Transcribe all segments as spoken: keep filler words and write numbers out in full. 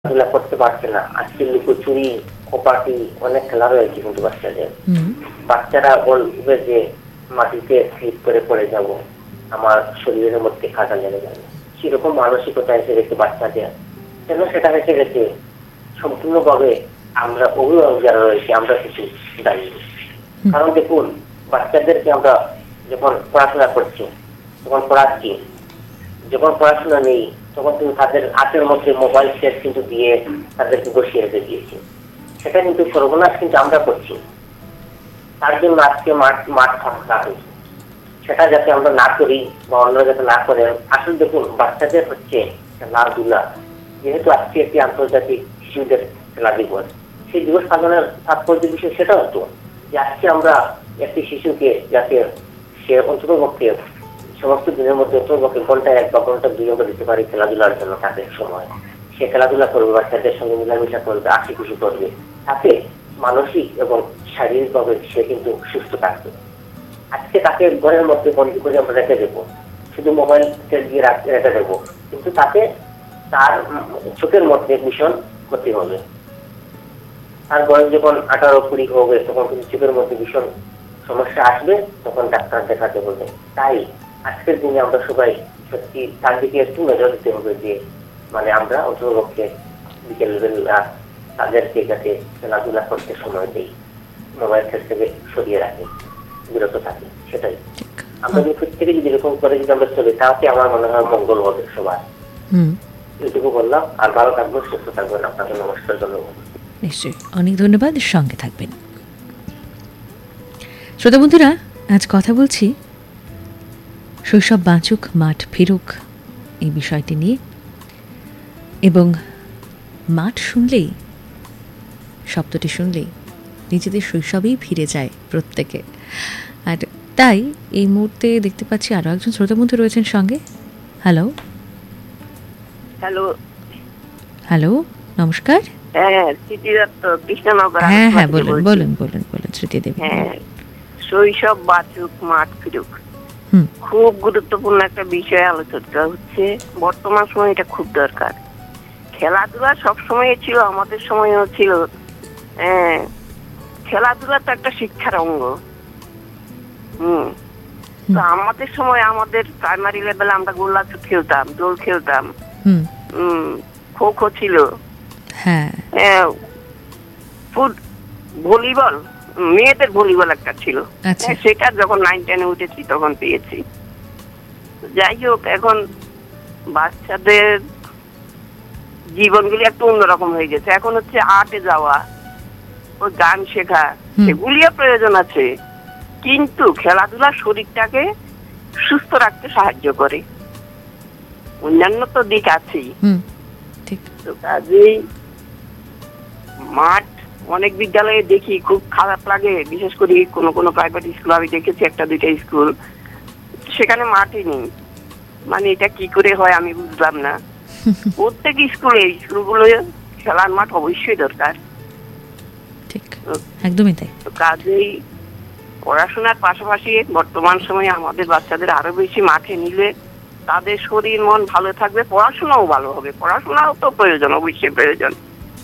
খেলাধুলা করতে পারছে না। আজকে লুকোচুরি, কপাটি অনেক খেলা রয়েছে কিন্তু বাচ্চাদের। বাচ্চারা বলবে যে মাটিতে স্লিপ করে পড়ে যাব, আমার শরীরের মধ্যে কাঁটা লেগে যাবে, সেরকম মানসিকতা এসে গেছে বাচ্চাদের। কেন সেটা এসে গেছে? সম্পূর্ণভাবে আমরা অভিভাবক যারা রয়েছে আমরা কিছু দায়ী। কারণ দেখুন, বাচ্চাদেরকে আমরা যখন পড়াশোনা করছি, যখন পড়াচ্ছি, যখন পড়াশোনা নেই তখন কিন্তু তাদের হাতের মধ্যে মোবাইল সেট কিন্তু দিয়ে তাদেরকে বসিয়ে রেখে দিয়েছি। সেটা কিন্তু সর্বনাশ কিন্তু আমরা করছি। তার জন্য আজকে মাঠ মাঠ থাকা হয়েছে, সেটা যাতে আমরা না করি বা অন্যরা যাতে না করেন। আসলে দেখুন, বাচ্চাদের হচ্ছে খেলাধুলা, যেহেতু আজকে একটি আন্তর্জাতিক শিশুদের খেলা দিবস, সেই দিবস পালনের তাৎপর্য বিষয় সেটা হতো যে আজকে আমরা একটি শিশুকে যাতে সে অন্ততপক্ষে সমস্ত দিনের মধ্যে অন্ততপক্ষে ঘন্টায় এক বা ঘন্টা দুই ঘন্টা দিতে পারি খেলাধুলার জন্য। তাদের সময় সে খেলাধুলা করবে, বাচ্চাদের সঙ্গে মেলামেশা করবে, হাসি খুশি করবে, তাতে মানসিক এবং শারীরিকভাবে সে কিন্তু সুস্থ থাকবে। আজকে তাকে ঘরের মধ্যে বন্দি করে আমরা রেখে দেবো, শুধু মোবাইল দিয়ে রেখে দেবো, কিন্তু তাকে তার চোখের মধ্যে ভীষণ ক্ষতি হবে। তার বয়স যখন আঠারো কুড়ি হবে তখন কিন্তু চোখের মধ্যে ভীষণ সমস্যা আসবে, তখন ডাক্তার দেখাতে হবে। তাই আজকের দিনে আমরা সবাই সত্যি তার দিকে একটু নজর দিতে হবে যে মানে আমরা অন্ততপক্ষে বিকেল বেলা তাদেরকে যাতে খেলাধুলা করতে সময় দিই, মোবাইল থেকে সরিয়ে রাখি, বিরত থাকি। সেটাই আমরা যদি প্রত্যেকে যদি এরকম করে যদি আমরা চলি, তাতে আমার মনে হয় মঙ্গল হবে সবার। এইটুকু বললাম। আর ভালো থাকবেন, সুস্থ থাকবেন। আপনাকে নমস্কার, ধন্যবাদ। নিশ্চয়ই, অনেক ধন্যবাদ। সঙ্গে থাকবেন। শ্রোতা বন্ধুরা, আজ কথা বলছি শৈশব বাঁচুক মাঠ ফিরুক এই বিষয়টি নিয়ে। এবং মাঠ শুনলেই, শব্দটি শুনলেই নিজেদের শৈশবেই ফিরে যায় প্রত্যেকে। আর তাই এই মুহূর্তে দেখতে পাচ্ছি আরো একজন শ্রোতা বন্ধু রয়েছেন সঙ্গে। হ্যালো হ্যালো হ্যালো নমস্কার। হ্যাঁ, স্মৃতি দত্ত, কৃষ্ণনগর। হ্যাঁ হ্যাঁ বলুন বলুন বলুন বলুন স্মৃতি দেবী। হ্যাঁ, শৈশব বাঁচুক মাঠ ফিরুক খুব গুরুত্বপূর্ণ একটা বিষয় আলোচনা হচ্ছে। বর্তমান সময় এটা খুব দরকার। খেলাধুলা সবসময় ছিল, আমাদের সময়ও ছিল। হ্যাঁ, খেলাধুলা তো একটা শিক্ষার অঙ্গ। হম তো আমাদের সময় আমাদের প্রাইমারি লেভেলে আমরা গোল্লা খেলতাম, দোল খেলতাম, হম খো খো ছিল, হ্যাঁ ফুট ভলিবল, মেয়েদের ভলিবল একটা ছিল, সেটা যখন নাইন টেনে উঠেছি তখন পেয়েছি। যাই হোক, এখন বাচ্চাদের জীবনগুলি একটু অন্যরকম হয়ে গেছে। এখন হচ্ছে আর্টে যাওয়া, ওই গান শেখা, সেগুলিও প্রয়োজন আছে, কিন্তু খেলাধুলা শরীরটাকে সুস্থ রাখতে সাহায্য করে। অন্যান্য তো দিক আছেই। তো কাজেই মাঠ অনেক বিদ্যালয়ে দেখি, খুব খারাপ লাগে, বিশেষ করে কোনো কোনো প্রাইভেট স্কুল আমি দেখেছি, একটা দুইটা স্কুল, সেখানে মাঠই নেই। মানে এটা কি করে হয় আমি বুঝলাম না। প্রত্যেক স্কুলে স্কুলগুলো খেলার মাঠ অবশ্যই দরকার। ঠিক, একদমই তাই। তো কাজেই পড়াশোনার পাশাপাশি বর্তমান সময়ে আমাদের বাচ্চাদের আরো বেশি মাঠে নিলে তাদের শরীর মন ভালো থাকবে, পড়াশোনাও ভালো হবে। পড়াশোনাও তো প্রয়োজন, অবশ্যই প্রয়োজন।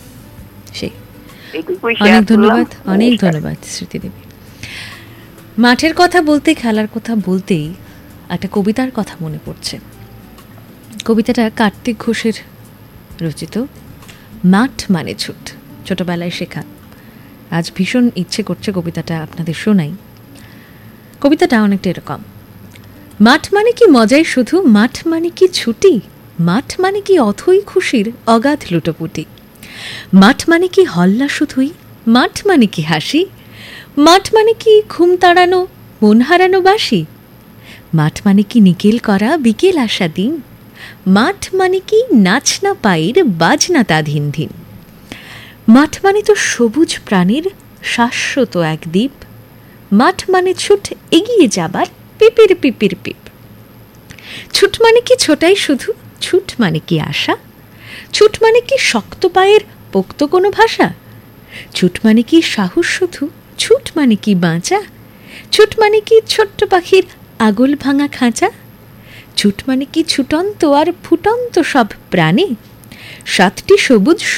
অনেক ধন্যবাদ, অনেক ধন্যবাদ স্মৃতি দেবী। মাঠের কথা বলতে, খেলার কথা বলতেই একটা কবিতার কথা মনে পড়ছে। কবিতাটা কার্তিক ঘোষের রচিত, মাঠ মানে ছুট, ছোটবেলায় শেখা। আজ ভীষণ ইচ্ছে করছে কবিতাটা আপনাদের শোনাই। কবিতাটা অনেকটা এরকম: মাঠ মানে কি মজাই শুধু, মাঠ মানে কি ছুটি, মাঠ মানে কি অথই খুশির অগাধ লুটোপুটি, মাঠ মানে কি হল্লা শুধুই, মাঠ মানে কি হাসি, মাঠ মানে কি ঘুম তাড়ানো মন হারানো বাসি, মাঠ মানে কি নিকেল করা বিকেল আসা দিন, মাঠ মানে কি নাচনা পায়ের বাজনা তা ধিন ধিন, মাঠ মানে তো সবুজ প্রাণীর শাশ্বত এক দ্বীপ, মাঠ মানে ছুট এগিয়ে যাবার পিপির পিপির পিপ, ছুট মানে কি ছোটাই শুধু, ছুট মানে কি আশা, ছুট মানে কি শক্ত পায়ের পোক্ত কোনো ভাষা, ছুট মানে কি সাহস শুধু, ছুট মানে কি বাঁচা, ছুট মানে কি ছোট্ট পাখির আগল ভাঙা খাঁচা, ছুট মানে কি ছুটন্ত আর ফুটন্ত সব প্রাণী, সাতটি সবুজ